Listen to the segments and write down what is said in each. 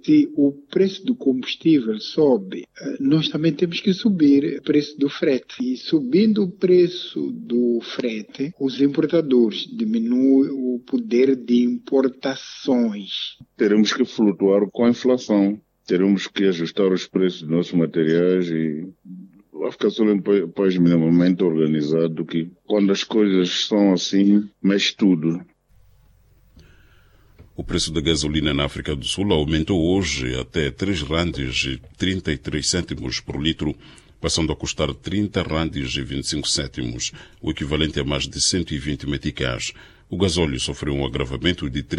se o preço do combustível sobe, nós também temos que subir o preço do frete. E subindo o preço do frete, os importadores diminuem o poder de importações. Teremos que flutuar com a inflação. Teremos que ajustar os preços dos nossos materiais e vai ficar só um país minimamente organizado que quando as coisas são assim, mexe tudo. O preço da gasolina na África do Sul aumentou hoje até R$3,33 por litro, passando a custar R$30,25, o equivalente a mais de 120 meticais. O gasóleo sofreu um agravamento de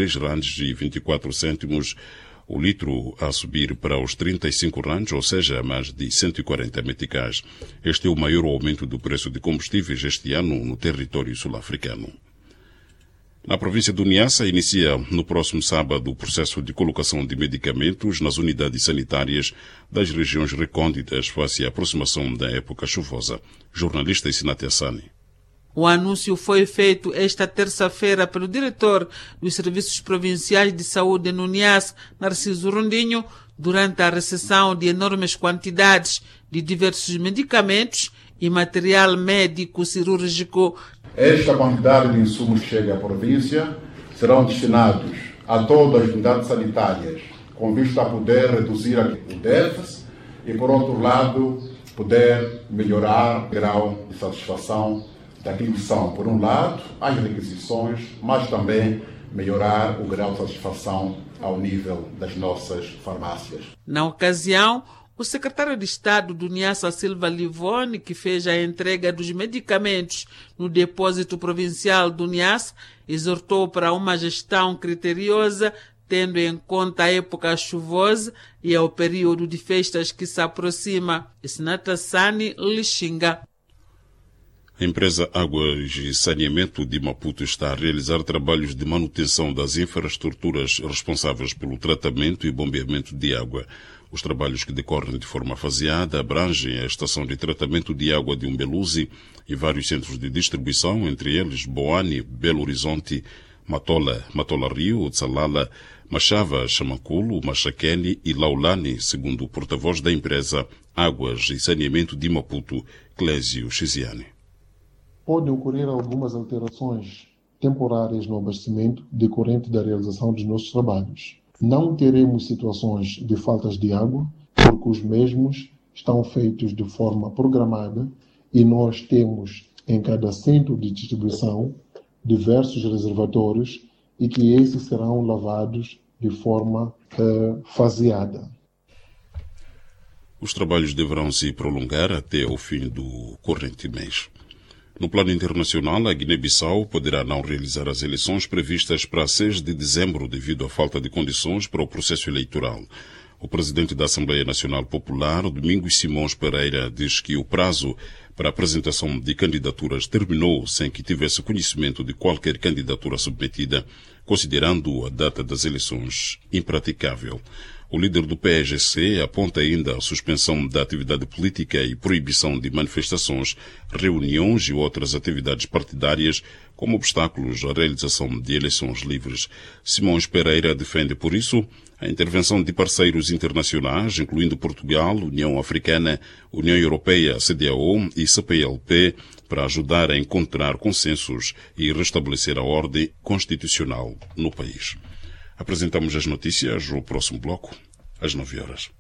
R$3,24, o litro a subir para os R$35, ou seja, a mais de 140 meticais. Este é o maior aumento do preço de combustíveis este ano no território sul-africano. Na província do Niassa, inicia no próximo sábado o processo de colocação de medicamentos nas unidades sanitárias das regiões recônditas face à aproximação da época chuvosa. Jornalista Sinate Assani. O anúncio foi feito esta terça-feira pelo diretor dos Serviços Provinciais de Saúde no Niassa, Narciso Rondinho, durante a recepção de enormes quantidades de diversos medicamentos e material médico-cirúrgico. Esta quantidade de insumos que chega à província serão destinados a todas as unidades sanitárias, com vista a poder reduzir o déficit e, por outro lado, poder melhorar o grau de satisfação daquilo que são, por um lado, as requisições, mas também melhorar o grau de satisfação ao nível das nossas farmácias. Na ocasião, o secretário de Estado do Niassa, Silva Livone, que fez a entrega dos medicamentos no depósito provincial do Niassa, exortou para uma gestão criteriosa, tendo em conta a época chuvosa e ao período de festas que se aproxima. Sinata Sani, Lixinga. A empresa Águas e Saneamento de Maputo está a realizar trabalhos de manutenção das infraestruturas responsáveis pelo tratamento e bombeamento de água. Os trabalhos, que decorrem de forma faseada, abrangem a estação de tratamento de água de Umbeluzi e vários centros de distribuição, entre eles Boane, Belo Horizonte, Matola Rio, Tsalala, Machava, Chamaculo, Machaquene e Laulani, segundo o porta-voz da empresa Águas e Saneamento de Maputo, Clésio Chiziane. Podem ocorrer algumas alterações temporárias no abastecimento decorrente da realização dos nossos trabalhos. Não teremos situações de faltas de água, porque os mesmos estão feitos de forma programada e nós temos em cada centro de distribuição diversos reservatórios e que esses serão lavados de forma faseada. Os trabalhos deverão se prolongar até o fim do corrente mês. No plano internacional, a Guiné-Bissau poderá não realizar as eleições previstas para 6 de dezembro devido à falta de condições para o processo eleitoral. O presidente da Assembleia Nacional Popular, Domingos Simões Pereira, diz que o prazo para a apresentação de candidaturas terminou sem que tivesse conhecimento de qualquer candidatura submetida, considerando a data das eleições impraticável. O líder do PSGC aponta ainda a suspensão da atividade política e proibição de manifestações, reuniões e outras atividades partidárias como obstáculos à realização de eleições livres. Simões Pereira defende, por isso, a intervenção de parceiros internacionais, incluindo Portugal, União Africana, União Europeia, CEDEAO e CPLP, para ajudar a encontrar consensos e restabelecer a ordem constitucional no país. Apresentamos as notícias no próximo bloco, às 9 horas.